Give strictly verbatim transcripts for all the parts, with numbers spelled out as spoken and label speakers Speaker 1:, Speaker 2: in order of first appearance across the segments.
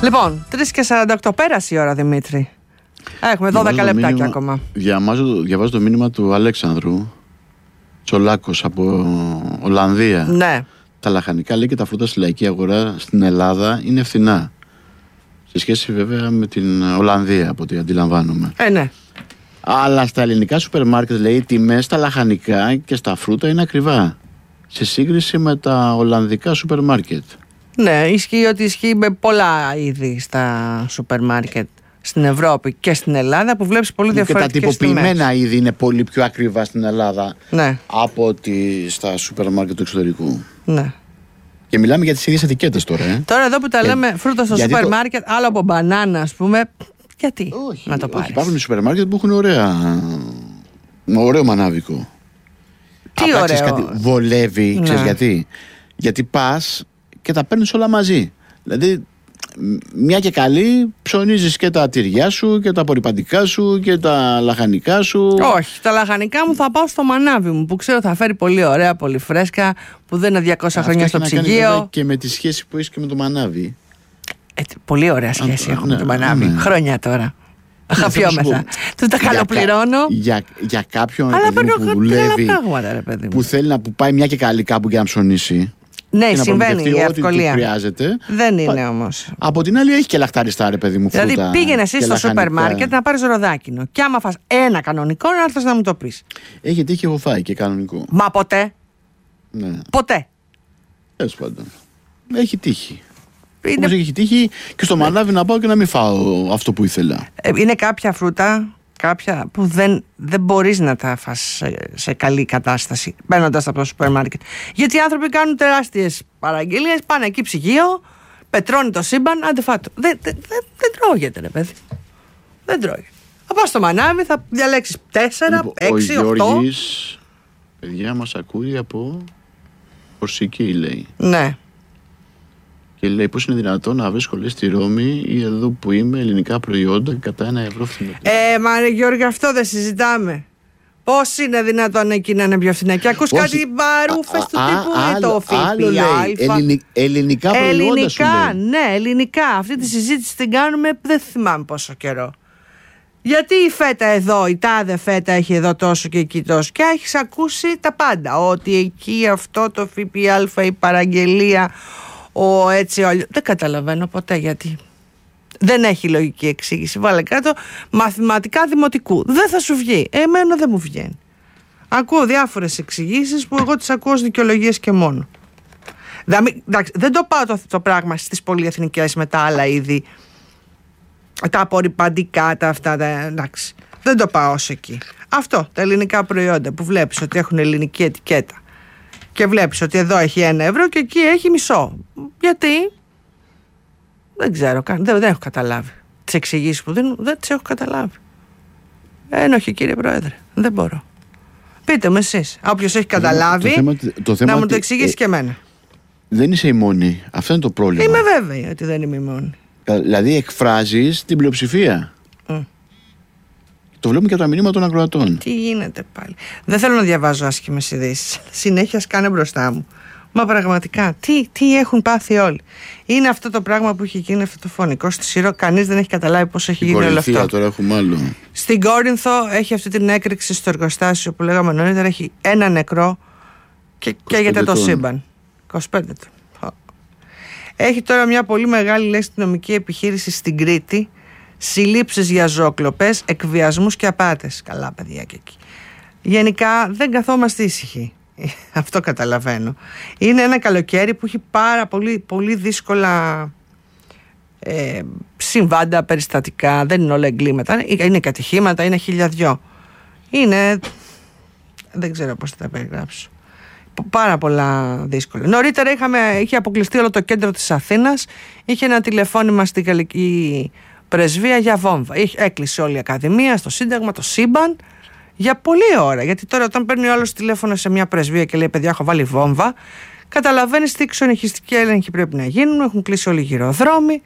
Speaker 1: Λοιπόν, τρεις και σαράντα οκτώ πέρασε η ώρα, Δημήτρη. Έχουμε δώδεκα λεπτάκια μήνυμα, ακόμα.
Speaker 2: Διαβάζω, διαβάζω το μήνυμα του Αλέξανδρου Τσολάκος από Ολλανδία.
Speaker 1: Ναι.
Speaker 2: Τα λαχανικά, λέει, και τα φρούτα στη λαϊκή αγορά στην Ελλάδα είναι φθηνά. Σε σχέση βέβαια με την Ολλανδία, από ό,τι αντιλαμβάνομαι.
Speaker 1: Ε, ναι.
Speaker 2: Αλλά στα ελληνικά σούπερ μάρκετ, λέει, οι τιμές στα λαχανικά και στα φρούτα είναι ακριβά σε σύγκριση με τα ολλανδικά σούπερ μάρκετ.
Speaker 1: Ναι, ισχύει ότι ισχύει με πολλά είδη στα σούπερ μάρκετ στην Ευρώπη και στην Ελλάδα, που βλέπεις πολύ διαφορετικές τιμές.
Speaker 2: Και τα τυποποιημένα είδη είναι πολύ πιο ακριβά στην Ελλάδα, ναι, από ότι στα σούπερ μάρκετ του εξωτερικού.
Speaker 1: Ναι.
Speaker 2: Και μιλάμε για τις ίδιες ετικέτες τώρα. Ε.
Speaker 1: Τώρα εδώ που τα για... λέμε φρούτα στο σούπερ μάρκετ, το... άλλο από μπανάνα, ας πούμε. Γιατί
Speaker 2: όχι,
Speaker 1: να το πάρεις?
Speaker 2: Όχι, υπάρχουν σούπερ μάρκετ που έχουν ωραία, ωραίο μανάβικο.
Speaker 1: Τι
Speaker 2: απλά,
Speaker 1: ωραίο.
Speaker 2: Ξέρεις κάτι, βολεύει, ναι. Ξέρεις γιατί? Γιατί πας και τα παίρνεις όλα μαζί. Δηλαδή, μια και καλή, ψωνίζεις και τα τυριά σου και τα απορριπαντικά σου και τα λαχανικά σου.
Speaker 1: Όχι, τα λαχανικά μου θα πάω στο μανάβι μου, που ξέρω θα φέρει πολύ ωραία, πολύ φρέσκα, που δεν είναι διακόσια χρόνια στο ψυγείο.
Speaker 2: Και με τη σχέση που έχεις και με το μανάβι.
Speaker 1: Ε, πολύ ωραία σχέση
Speaker 2: Α,
Speaker 1: έχω
Speaker 2: ναι,
Speaker 1: με το μανάβι. Ναι. Χρόνια τώρα. Χαφιόμεθα. Του τα καλοπληρώνω.
Speaker 2: Για, για κάποιον
Speaker 1: αλλά
Speaker 2: που δουλεύει,
Speaker 1: πράγματα, ρε, παιδί μου.
Speaker 2: που θέλει να που πάει μια και καλή κάπου για να ψωνίσει.
Speaker 1: Ναι, συμβαίνει η ευκολία.
Speaker 2: Χρειάζεται.
Speaker 1: Δεν είναι όμως.
Speaker 2: Από την άλλη, έχει και λαχταριστά, ρε παιδί μου.
Speaker 1: Δηλαδή,
Speaker 2: φρούτα,
Speaker 1: πήγαινε εσύ στο σούπερ μάρκετ να πάρεις ροδάκινο. Και άμα φας ένα κανονικό, να έρθεις να μου το πεις.
Speaker 2: Έχει τύχει, έχω φάει και κανονικό.
Speaker 1: Μα ποτέ.
Speaker 2: Ναι.
Speaker 1: Ποτέ.
Speaker 2: Τέλος πάντων. Έχει τύχει. Είναι... Όπως έχει τύχει και στο μανάβι να πάω και να μην φάω αυτό που ήθελα.
Speaker 1: Είναι κάποια φρούτα, κάποια που δεν, δεν μπορείς να τα φας σε, σε καλή κατάσταση μπαίνοντας από το σούπερ μάρκετ. Γιατί οι άνθρωποι κάνουν τεράστιες παραγγελίες, πάνε εκεί ψυγείο, πετρώνει το σύμπαν, άντε φάτο. Δεν, δεν, δεν, δεν τρώγεται, ρε παιδί. Δεν τρώγεται. Θα πάω στο μανάβι, θα διαλέξεις τέσσερα, έξι, οκτώ. Ο
Speaker 2: Γιώργης, παιδιά, μας ακούει από Κορσική, λέει.
Speaker 1: Ναι.
Speaker 2: Και λέει, πώς είναι δυνατόν να βρεις σχολές στη Ρώμη ή εδώ που είμαι ελληνικά προϊόντα κατά ένα ευρώ φθηνότερα?
Speaker 1: Ε, μα ρε Γιώργη, αυτό δεν συζητάμε. Πώς είναι δυνατόν εκεί να είναι πιο φθηνά? Και ακούς κάτι μπαρούφες του τύπου α, το ΦΠΑ.
Speaker 2: Ελληνι, ελληνικά προϊόντα
Speaker 1: ελληνικά,
Speaker 2: σου λέει.
Speaker 1: Ναι, ελληνικά. Αυτή τη συζήτηση την κάνουμε δεν θυμάμαι πόσο καιρό. Γιατί η φέτα εδώ, η τάδε φέτα έχει εδώ τόσο και εκεί τόσο? Και έχεις ακούσει τα πάντα. Ότι εκεί αυτό το ΦΠΑ, η παραγγελία, ο έτσι ο αλλιώς. Δεν καταλαβαίνω ποτέ γιατί. Δεν έχει λογική εξήγηση. Βάλε κάτω μαθηματικά δημοτικού. Δεν θα σου βγει. Εμένα δεν μου βγαίνει. Ακούω διάφορες εξηγήσεις που εγώ τις ακούω ως δικαιολογίες και μόνο. Εντάξει, δεν το πάω το, το πράγμα στις πολυεθνικές με τα άλλα είδη. Τα απορριπαντικά, τα αυτά. Τα, εντάξει. Δεν το πάω ως εκεί. Αυτό, τα ελληνικά προϊόντα που βλέπεις ότι έχουν ελληνική ετικέτα. Και βλέπεις ότι εδώ έχει ένα ευρώ και εκεί έχει μισό. Γιατί? Δεν ξέρω, δεν, δεν έχω καταλάβει. Τις εξηγήσεις που δίνουν δεν τις έχω καταλάβει. Ένοχη, κύριε Πρόεδρε. Δεν μπορώ. Πείτε μου εσείς. Όποιος έχει καταλάβει, το θέμα, το θέμα να μου το εξηγήσει ε, και εμένα.
Speaker 2: Δεν είσαι η μόνη. Αυτό είναι το πρόβλημα.
Speaker 1: Είμαι βέβαιη ότι δεν είμαι η μόνη.
Speaker 2: Δηλαδή εκφράζεις την πλειοψηφία. Mm. Το βλέπουμε και από τα μηνύματα των ακροατών.
Speaker 1: Τι γίνεται πάλι? Δεν θέλω να διαβάζω άσχημες ειδήσεις. Συνέχεια σκάνε μπροστά μου. Μα πραγματικά, τι, τι έχουν πάθει όλοι. Είναι αυτό το πράγμα που έχει γίνει, αυτό το φωνικό στη Σύρο. Κανείς δεν έχει καταλάβει πώς έχει γίνει όλο αυτό.
Speaker 2: Τώρα έχουμε άλλο.
Speaker 1: Στην Κόρινθο έχει αυτή την έκρηξη στο εργοστάσιο που λέγαμε νωρίτερα. Έχει ένα νεκρό και καίγεται το σύμπαν. είκοσι πέντε του. Έχει τώρα μια πολύ μεγάλη αστυνομική επιχείρηση στην Κρήτη. Συλλήψεις για ζωοκλοπές, εκβιασμούς και απάτες. Καλά παιδιά και εκεί. Γενικά δεν καθόμαστε ήσυχοι. Αυτό καταλαβαίνω. Είναι ένα καλοκαίρι που έχει πάρα πολύ, πολύ δύσκολα ε, συμβάντα, περιστατικά. Δεν είναι όλα εγκλήματα. Είναι κατυχήματα, είναι χιλιαδιό. Είναι... Δεν ξέρω πώς θα τα περιγράψω. Πάρα πολλά δύσκολα. Νωρίτερα είχαμε, είχε αποκλειστεί όλο το κέντρο της Αθήνας. Είχε ένα τηλεφώνημα στην Γαλλική Πρεσβεία για βόμβα. Έκλεισε όλη η Ακαδημία, στο Σύνταγμα, το σύμπαν. Για πολλή ώρα. Γιατί τώρα, όταν παίρνει ο άλλος τηλέφωνο σε μια πρεσβεία και λέει: παιδιά, έχω βάλει βόμβα, καταλαβαίνεις τι ξενυχιστικοί έλεγχοι πρέπει να γίνουν. Έχουν κλείσει όλοι οι γυροδρόμοι.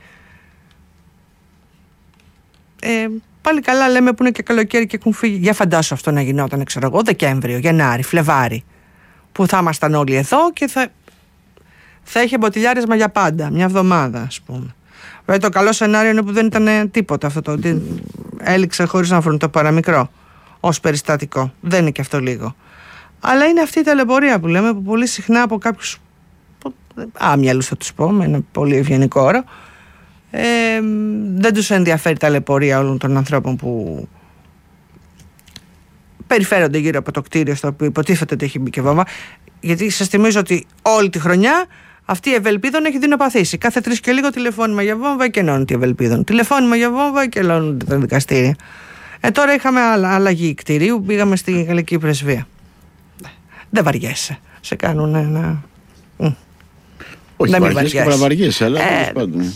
Speaker 1: Ε, πάλι καλά λέμε που είναι και καλοκαίρι και έχουν φύγει. Για φαντάσου αυτό να γινόταν, ξέρω εγώ, Δεκέμβριο, Γενάρη, Φλεβάρι. Που θα ήμασταν όλοι εδώ και θα, θα είχε μποτιλιάρισμα για πάντα. Μια εβδομάδα, ας πούμε. Βέβαια, το καλό σενάριο είναι που δεν ήταν τίποτα αυτό το ότι έληξε χωρίς να βρουν το παραμικρό ως περιστατικό. Δεν είναι και αυτό λίγο. Αλλά είναι αυτή η ταλαιπωρία που λέμε, που πολύ συχνά από κάποιους άμυαλους, θα τους πω με ένα πολύ ευγενικό όρο, ε, δεν τους ενδιαφέρει η ταλαιπωρία όλων των ανθρώπων που περιφέρονται γύρω από το κτίριο στο οποίο υποτίθεται ότι έχει μπει και βόμβα. Γιατί σας θυμίζω ότι όλη τη χρονιά αυτή η Ευελπίδων έχει δεινοπαθήσει. Κάθε τρεις και λίγο τηλεφώνημα για βόμβα εκενώνεται η Ευελπίδων. Τηλεφώνημα για βόμβα εκενώνονται τα δικαστήρια. Ε, τώρα είχαμε αλλαγή κτηρίου, πήγαμε στη Γαλλική Πρεσβεία. Δεν βαριέσαι. Σε κάνουν ένα.
Speaker 2: Όχι, δεν βαριέσαι και παραβαριέσαι, αλλά τέλος
Speaker 1: ε...
Speaker 2: πάντων.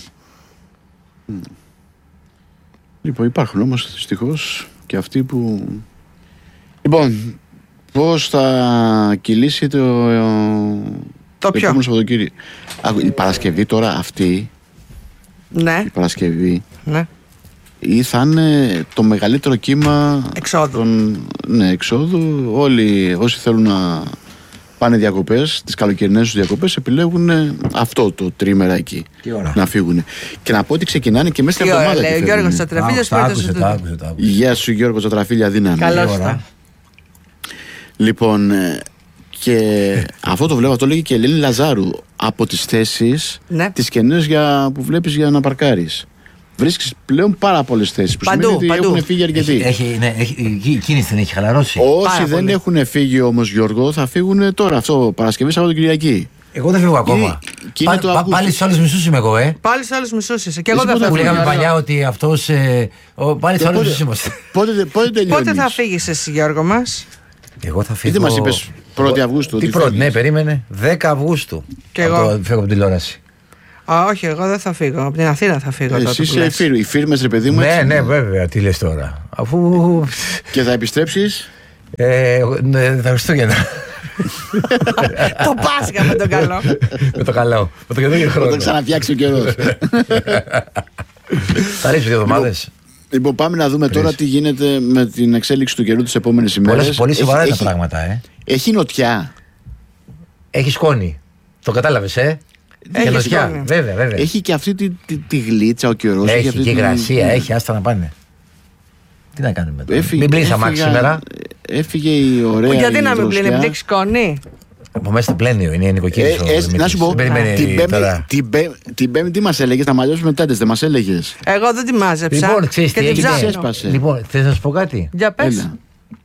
Speaker 2: Λοιπόν, υπάρχουν όμως δυστυχώς και αυτοί που. Λοιπόν, πώς θα κυλήσει το.
Speaker 1: Το ποιο?
Speaker 2: επόμενο Σαββατοκύριακο. Η Παρασκευή τώρα αυτή.
Speaker 1: Ναι.
Speaker 2: Η Παρασκευή.
Speaker 1: Ναι.
Speaker 2: Ή θα είναι το μεγαλύτερο κύμα
Speaker 1: εξόδου.
Speaker 2: Των, ναι, εξόδου. Όλοι όσοι θέλουν να πάνε διακοπές, τις καλοκαιρινές τους διακοπές, επιλέγουν αυτό το τρίμερα εκεί. Να φύγουν. Και να πω ότι ξεκινάνε και μέσα στην εβδομάδα.
Speaker 1: Λέει ο Γιώργος Τσατραφίλιας.
Speaker 2: Γεια σου Γιώργο Τσατραφίλια, δύναμη.
Speaker 1: Καλώς τα.
Speaker 2: Λοιπόν, και αυτό το βλέπω, το λέγει και η Ελένη Λαζάρου, από τις θέσεις, ναι, τις κενές για, που βλέπεις για να παρκάρεις. Βρίσκεις πλέον πάρα πολλές θέσεις που
Speaker 1: παντού,
Speaker 2: σημαίνει ότι
Speaker 1: παντού.
Speaker 2: έχουν φύγει αρκετοί.
Speaker 3: Έχει, έχει, ναι, έχει, η κίνηση την έχει χαλαρώσει.
Speaker 2: Όσοι
Speaker 1: πάρα
Speaker 2: δεν
Speaker 1: πολύ.
Speaker 2: έχουν φύγει όμως, Γιώργο, θα φύγουν τώρα, αυτό, Παρασκευή, Σαββατοκυριακή.
Speaker 3: Εγώ δεν φύγω ακόμα.
Speaker 2: Και
Speaker 3: Πα, πα, πάλι στους άλλους μισούς είμαι εγώ, ε.
Speaker 1: Πάλι στους άλλους μισούς είσαι. Και εγώ δεν
Speaker 3: Που
Speaker 1: φεύγω.
Speaker 3: λέγαμε παλιά ότι αυτός. Ε, ο, πάλι στους άλλους μισούς είμαστε.
Speaker 2: Πότε, πότε τελειώνεις?
Speaker 1: Πότε θα φύγεις εσύ, Γιώργο μας?
Speaker 3: Εγώ θα φύγω.
Speaker 2: Τι μας είπες, πρώτη Αυγούστου?
Speaker 3: Τι πρώτη, ναι, περίμενε. δέκα Αυγούστου.
Speaker 1: Και εγώ.
Speaker 3: Το, φεύγω από την τηλεόραση.
Speaker 1: Α, όχι, εγώ δεν θα φύγω. Από την Αθήνα θα φύγω.
Speaker 2: Εσύ είσαι φίρ, οι φίρμες, ρε παιδί μου.
Speaker 3: Ναι,
Speaker 2: έτσι.
Speaker 3: ναι, βέβαια. Τι λες τώρα. Αφού.
Speaker 2: Και θα επιστρέψεις.
Speaker 3: Ε, ναι, τα Χριστούγεννα.
Speaker 1: Το Πάσχα με τον καλό.
Speaker 3: Με το καλό. Με το καινούργιο χρόνο.
Speaker 2: Θα το ξαναφτιάξει ο καιρός.
Speaker 3: Θα ρίξω δύο εβδομάδες.
Speaker 2: Λοιπόν, πάμε να δούμε τώρα τι γίνεται με την εξέλιξη του καιρού τις επόμενες ημέρες.
Speaker 3: Πολύ σοβαρά είναι τα
Speaker 2: έχει,
Speaker 3: πράγματα, ε.
Speaker 2: έχει νοτιά.
Speaker 3: Έχει σκόνη. Το κατάλαβες, ε.
Speaker 1: Έχει
Speaker 3: Και νοτιά.
Speaker 1: σκόνη.
Speaker 3: Βέβαια, βέβαια.
Speaker 2: Έχει και αυτή τη, τη, τη γλίτσα ο καιρός.
Speaker 3: Έχει
Speaker 2: αυτή
Speaker 3: και
Speaker 2: τη-
Speaker 3: υγρασία, έχει, άστα να πάνε. Τι να κάνουμε τώρα.
Speaker 2: Έφυγε-
Speaker 3: Μην πλύνεις αμάξι
Speaker 2: έφυγα-
Speaker 3: σήμερα.
Speaker 2: Έφυγε η ωραία.
Speaker 1: Γιατί να μην πλύνει,
Speaker 2: δροσιά.
Speaker 1: επειδή έχει σκόνη.
Speaker 3: Από μέσα στο πλένιο είναι η
Speaker 2: Ε,
Speaker 3: νοικοκύρης. ο
Speaker 2: ε,
Speaker 3: Δημήτρης.
Speaker 2: να σου πω,
Speaker 3: Δεν περιμένει
Speaker 2: την πέμπτη,
Speaker 3: τώρα.
Speaker 2: την, πέ, την πέμπτη τι μας έλεγες, να μαλλιώσουμε τέντες, δεν μας έλεγες?
Speaker 1: Εγώ δεν τη μάζεψα.
Speaker 3: Λοιπόν, ξέρεις
Speaker 1: και
Speaker 3: τι
Speaker 1: την
Speaker 3: έγινε.
Speaker 1: ψάχνω.
Speaker 2: Έσπασε.
Speaker 3: Λοιπόν, θες να σου πω κάτι.
Speaker 1: Για πες.
Speaker 2: Έλα.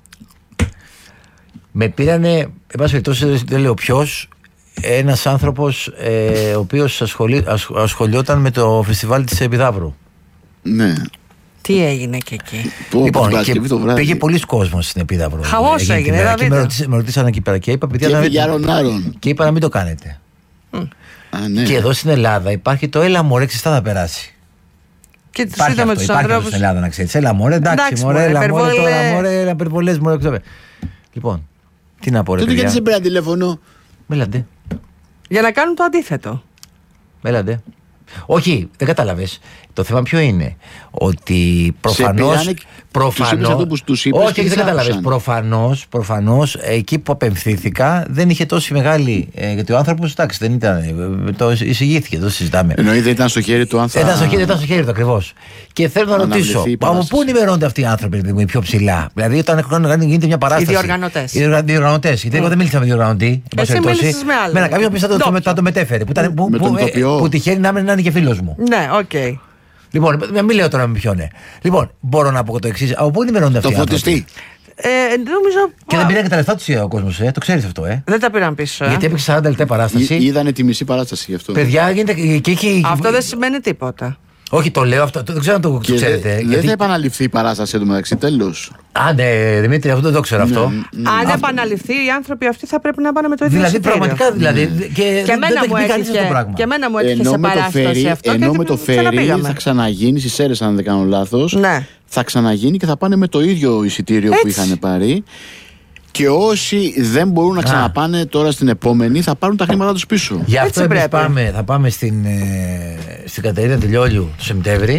Speaker 3: Με πήρανε, εν πάση περιπτώσει δεν λέω ποιος, ένας άνθρωπος ε, ο οποίος ασχολεί, ασ, ασχολιόταν με το φεστιβάλ της Επιδαύρου.
Speaker 2: Ναι.
Speaker 1: Τι έγινε και εκεί.
Speaker 2: Πω,
Speaker 3: Λοιπόν,
Speaker 2: την
Speaker 3: και
Speaker 2: Παρασκευή το βράδυ.
Speaker 3: πήγε πολλοί κόσμος στην Επίδαυρο.
Speaker 1: Χαμός
Speaker 3: Εκείνη τη
Speaker 1: έγινε,
Speaker 3: μέρα.
Speaker 1: είδα
Speaker 3: Και με,
Speaker 1: βίντεο.
Speaker 3: ρωτήσα, με ρωτήσαν εκεί πέρα και είπα, παιδιά,
Speaker 2: Και
Speaker 3: να
Speaker 2: έφυγε
Speaker 3: μην-
Speaker 2: άρον άρον.
Speaker 3: και είπα να μην το κάνετε.
Speaker 2: Α, ναι.
Speaker 3: Και εδώ στην Ελλάδα υπάρχει το έλα μωρέ, ξέρεις, θα περάσει.
Speaker 1: Και του
Speaker 3: Υπάρχει
Speaker 1: είδαμε
Speaker 3: αυτό,
Speaker 1: του
Speaker 3: υπάρχει αυτό
Speaker 1: ανθρώπου.
Speaker 3: στην Ελλάδα, να ξέρεις. Έλα μωρέ, εντάξει,
Speaker 1: Εντάξει,
Speaker 3: μωρέ,
Speaker 1: μωρέ,
Speaker 3: έλα μωρέ,
Speaker 1: υπερβολέ.
Speaker 3: τώρα μωρέ, έλα υπερβολές, μωρέ. ξέρω. Λοιπόν, τι να πω ρε
Speaker 2: Τότε γιατί σε
Speaker 3: παιδιά.
Speaker 2: πήρα τηλέφωνο?
Speaker 3: Μέλαντε,
Speaker 1: Για να κάνουν το αντίθετο.
Speaker 3: μέλαντε. Όχι, δεν κατάλαβες. Το θέμα ποιο είναι. Ότι προφανώς.
Speaker 2: πήρανε- τους είπες αυτό που τους είπες
Speaker 3: Όχι,
Speaker 2: και
Speaker 3: όχι, δεν
Speaker 2: τις
Speaker 3: κατάλαβες.
Speaker 2: άκουσαν.
Speaker 3: Προφανώς, προφανώς, εκεί που απευθύνθηκα δεν είχε τόση μεγάλη. Ε, γιατί ο άνθρωπος, εντάξει, δεν ήταν. ε, Το εισηγήθηκε, το συζητάμε.
Speaker 2: Εννοεί δεν ήταν στο χέρι του αν θα...
Speaker 3: Ήταν στο χέρι, ήταν στο χέρι του ακριβώς. Και θέλω να
Speaker 2: Αναβληθεί
Speaker 3: ρωτήσω,
Speaker 2: η
Speaker 3: από
Speaker 2: παράσταση.
Speaker 3: πού ενημερώνονται αυτοί οι άνθρωποι δηλαδή, που είναι πιο ψηλά. Δηλαδή, όταν έχουν- γίνεται μια παράσταση.
Speaker 1: Οι διοργανωτές.
Speaker 3: Οι διοργα- διοργανωτές. Γιατί εγώ δεν μίλησα με διοργανωτή. εν πάση
Speaker 1: Εσύ
Speaker 3: περιπτώσει.
Speaker 1: μίλησες με άλλον.
Speaker 3: Με ένα κάποιον που θα το-
Speaker 1: Ντόπιο.
Speaker 3: θα το μετέφερε. Που, ήταν- που,
Speaker 2: Με τον
Speaker 3: που, ε,
Speaker 2: ηθοποιό.
Speaker 3: που τυχαίνει να είναι να είναι και φίλος μου.
Speaker 1: Ναι, οκ.
Speaker 3: Λοιπόν, μην λέω τώρα με ποιον είναι. Λοιπόν, μπορώ να πω το εξή. Από πού ενημερώνονται αυτοί
Speaker 2: Το
Speaker 3: οι άνθρωποι.
Speaker 2: φωτιστή.
Speaker 1: Ε, νομίζω.
Speaker 3: Και δεν πήραν και τα λεφτά του ο κόσμο, ε. Το ξέρει αυτό, ε.
Speaker 1: Δεν τα πήραν πίσω. ε.
Speaker 3: Γιατί έπαιξε σαράντα λεπτά παράσταση.
Speaker 2: Εί- Είδανε τη μισή παράσταση γι' αυτό.
Speaker 3: Παιδιά, γίνεται και έχει.
Speaker 1: Αυτό δεν σημαίνει τίποτα.
Speaker 3: Όχι, το λέω αυτό. Δεν ξέρω αν το
Speaker 2: Και
Speaker 3: ξέρετε.
Speaker 2: δεν
Speaker 3: γιατί...
Speaker 2: θα επαναληφθεί η παράσταση εντωμεταξύ, τέλος.
Speaker 3: Α, ναι, Δημήτρη, αυτό δεν το ξέρω αυτό.
Speaker 1: Αν επαναληφθεί, οι άνθρωποι αυτοί θα πρέπει να πάνε με το ίδιο
Speaker 3: Δηλαδή,
Speaker 1: εισιτήριο.
Speaker 3: πραγματικά δηλαδή. Και,
Speaker 1: Και
Speaker 3: δεν
Speaker 1: εμένα
Speaker 3: το
Speaker 1: μου
Speaker 3: έχει πει κανείς αυτό το
Speaker 1: έτυχε,
Speaker 3: πράγμα.
Speaker 1: και εμένα μου έτυχε
Speaker 2: Ενώ
Speaker 1: σε
Speaker 2: με το
Speaker 1: παράσταση
Speaker 2: φέρι,
Speaker 1: αυτό.
Speaker 2: ενώ
Speaker 1: και
Speaker 2: με το φέρι
Speaker 1: ξαναπήγαμε.
Speaker 2: θα ξαναγίνει στις αίρες, αν δεν κάνω λάθος.
Speaker 1: Ναι.
Speaker 2: Θα ξαναγίνει και θα πάνε με το ίδιο εισιτήριο που
Speaker 1: Έτσι.
Speaker 2: είχαν πάρει. Και όσοι δεν μπορούν να ξαναπάνε τώρα στην επόμενη θα πάρουν τα χρήματά τους πίσω.
Speaker 3: Γι' αυτό
Speaker 1: Έτσι
Speaker 3: εμείς
Speaker 1: πρέπει.
Speaker 3: πάμε, θα πάμε στην, ε, στην Κατερίνα Τηλιόλιου το Σεπτέμβρη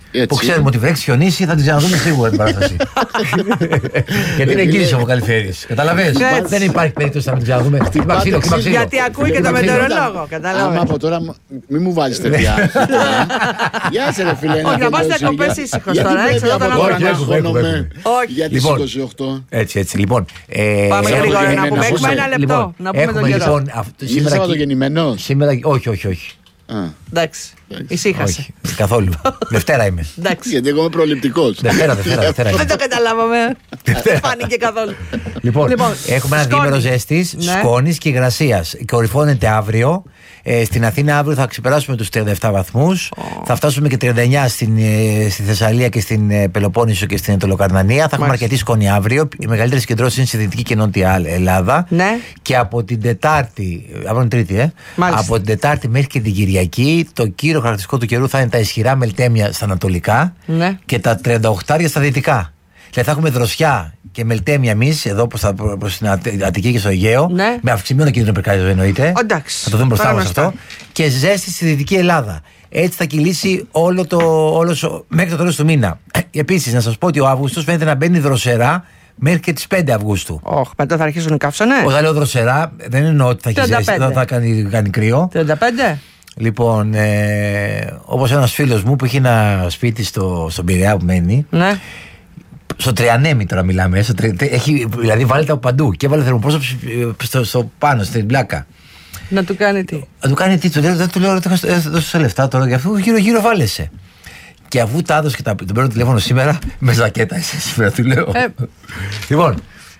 Speaker 2: Έτσι.
Speaker 3: Που ξέρουμε ότι βρέξει χιονίσει, θα την ξαναδούμε σίγουρα την παράσταση. Γιατί είναι εγγύηση ο Καλυφέρης. Καταλαβες. Δεν υπάρχει περίπτωση να μην την ξαναδούμε. Χτύπημα ξύλο, χτύπημα ξύλο.
Speaker 1: Γιατί ακούει και το μετεωρολόγο.
Speaker 2: Άμα από τώρα μην μου βάζεις τέτοια. Γεια σε ρε φίλε.
Speaker 1: Όχι, να πας διακοπές ήσυχος τώρα. Έχεις εδώ τον
Speaker 2: αγώνα. Για τις είκοσι οκτώ.
Speaker 3: Έτσι, έτσι. Λοιπόν.
Speaker 1: Πάμε γρήγορα να πούμε. Έχουμε ένα λεπτό. Να πούμε τον καιρό.
Speaker 2: Είσαι Σαββατογεννημένος?
Speaker 3: Όχι, όχι, όχι.
Speaker 1: Εντάξει. Ησύχασε.
Speaker 3: Όχι, καθόλου. Δευτέρα είμαι.
Speaker 1: Εντάξει.
Speaker 2: Γιατί εγώ είμαι προληπτικός.
Speaker 3: Δευτέρα, Δευτέρα, Δευτέρα.
Speaker 1: Δεν το καταλάβαμε. Δεν φάνηκε καθόλου.
Speaker 3: Λοιπόν, έχουμε ένα διήμερο ζέστης, σκόνης και υγρασίας. Κορυφώνεται αύριο. Ε, στην Αθήνα αύριο θα ξεπεράσουμε τους τριάντα επτά βαθμούς. Oh. Θα φτάσουμε και τριάντα εννιά στην, ε, στη Θεσσαλία και στην ε, Πελοπόννησο και στην Ετωλοκαρνανία. Θα έχουμε αρκετή σκόνη αύριο. Οι μεγαλύτερες συγκεντρώσεις είναι στη Δυτική και Νότια Ελλάδα.
Speaker 1: Ναι.
Speaker 3: Και από την Τετάρτη, από την Τρίτη, ε, από την Τετάρτη μέχρι και την Κυριακή, το κύριο χαρακτηριστικό του καιρού θα είναι τα ισχυρά μελτέμια στα ανατολικά, ναι, και τα τριάντα οκτώ στα δυτικά. Δηλαδή θα έχουμε δροσιά και μελτέμια εμείς εδώ προς την Αττική και στο Αιγαίο, ναι, με αυξημένο κίνδυνο πυρκαγιών εννοείται.
Speaker 1: Εντάξει.
Speaker 3: Θα το δούμε μπροστά μας αυτό. Και ζέστη στη Δυτική Ελλάδα. Έτσι θα κυλήσει όλο το, όλο, μέχρι το τέλος του μήνα. Επίσης, να σας πω ότι ο Αύγουστος φαίνεται να μπαίνει δροσερά μέχρι και τις πέντε Αυγούστου.
Speaker 1: Όχι, μετά θα αρχίσουν οι καύσονες.
Speaker 3: Όταν λέω δροσερά, δεν εννοώ ότι θα έχει ζέστη, θα, θα κάνει, κάνει κρύο.
Speaker 1: τριάντα πέντε.
Speaker 3: Λοιπόν, ε, όπως ένας φίλος μου που έχει ένα σπίτι στο, στον Πειραιά που μένει, ναι, στο Τριανέμι τώρα μιλάμε, στο, έχει, δηλαδή βάλετε από παντού και έβαλε θερμοπρόσωπη στο, στο πάνω, στην πλάκα.
Speaker 1: Να του κάνει τι?
Speaker 3: Να του κάνει τι, του λέω, δεν του λέω ότι θα δώσω λεφτά τώρα, για αυτό γύρω γύρω βάλεσαι. Και αφού τα έδωσε και τα, τον παίρνω τηλέφωνο σήμερα, με ζακέτα εσύ σήμερα, του λέω. Ε. Λοιπόν,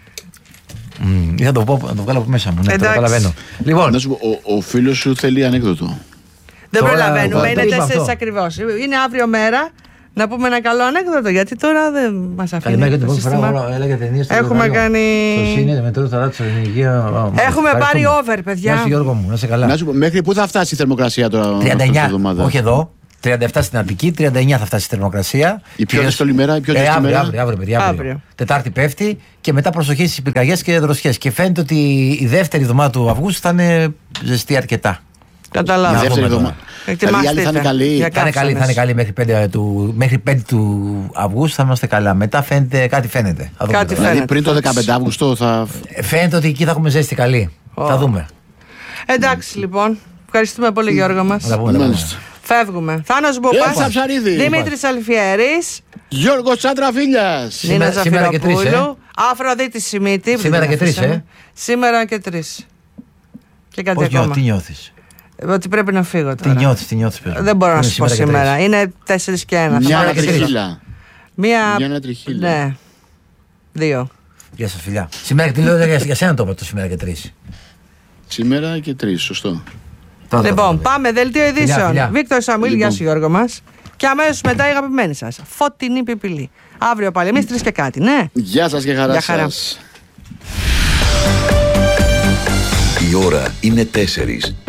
Speaker 3: ή θα το πω, να το βγάλω από μέσα μου, ναι, το καταλαβαίνω. Λοιπόν,
Speaker 2: να σου πω, ο, ο φίλος σου θέλει ανέκδοτο.
Speaker 1: Δεν προλαβαίνουμε, είναι τέσσερις ακριβώς. Είναι αύριο μέρα. Να πούμε ένα καλό ανέκδοτο, γιατί τώρα δεν μας αφήνει.
Speaker 3: Καλημέρα, την πρώτη φορά έλεγα ταινίες στο
Speaker 1: Έχουμε
Speaker 3: ράδιο,
Speaker 1: κάνει.
Speaker 3: Στο σύνε, με τώρα θα ράτω στην υγεία.
Speaker 1: Έχουμε πάρει over, παιδιά.
Speaker 3: Γεια σου Γιώργο μου, να σε καλά.
Speaker 2: Να σου πω, μέχρι πού θα φτάσει η θερμοκρασία τώρα?
Speaker 3: τριάντα εννιά, όχι εδώ. τριάντα επτά στην Αττική, τριάντα εννιά θα φτάσει η θερμοκρασία.
Speaker 2: Η πιο δύσκολη μέρα, η πιο δύσκολη
Speaker 3: ε,
Speaker 2: μέρα.
Speaker 3: Αύριο, αύριο, παιδιά, αύριο. αύριο. Τετάρτη πέφτει και μετά προσοχή στις πυρκαγιές και δροσιές. Και φαίνεται ότι η δεύτερη εβδομάδα του Αυγούστου θα είναι ζεστή αρκετά.
Speaker 2: Καταλάβω. Η δεύτερη εβδομάδα. Δηλαδή, θα είναι καλή.
Speaker 3: Θα είναι καλή, θα είναι καλή μέχρι πέντε του, μέχρι πέντε του Αυγούστου θα είμαστε καλά. Μετά φαίνεται, κάτι φαίνεται.
Speaker 1: Κάτι φαίνεται.
Speaker 2: Δηλαδή πριν το δεκαπέντε Αυγούστου θα.
Speaker 3: Φαίνεται ότι εκεί θα έχουμε ζέστη καλή. Oh. Θα δούμε.
Speaker 1: Εντάξει λοιπόν. Ευχαριστούμε πολύ Γιώργο μας. Φεύγουμε. Θάνος Μπουπάς, Δημήτρης Αλφιέρης,
Speaker 2: Γιώργος Τσαντραφίλιας,
Speaker 1: Νίνα Ζαφυροπούλου, Αφροδίτη Σιμίτη.
Speaker 3: Σήμερα και τρεις, ε.
Speaker 1: Σήμερα και τρεις. Και κάτι
Speaker 3: Πώς
Speaker 1: ακόμα.
Speaker 3: Τι νιώθεις?
Speaker 1: Ότι πρέπει να φύγω τώρα.
Speaker 3: Τι νιώθεις, τι νιώθεις πες.
Speaker 1: Δεν μπορώ να σου πω σήμερα. Είναι τέσσερις και ένα.
Speaker 2: Μια τριχύλα.
Speaker 1: Μία.
Speaker 2: Μια τριχύλα.
Speaker 1: Ναι. Δύο.
Speaker 3: Γεια σας φιλιά. Σήμερα και λέω για σένα το είπα το σήμερα και τρεις.
Speaker 2: Σήμερα και τρεις, σωστό.
Speaker 1: Λοιπόν, πάμε δελτίο ειδήσεων. Βίκτορ Σαμουήλ, γεια σου Γιώργο μας. Και αμέσως μετά η αγαπημένη σας, Φωτεινή Πιπιλή. Αύριο πάλι εμείς τρεις και κάτι, ναι.
Speaker 2: Γεια σας και χαρά,
Speaker 1: Γεια χαρά.
Speaker 2: σας.
Speaker 4: Η ώρα είναι τέσσερις.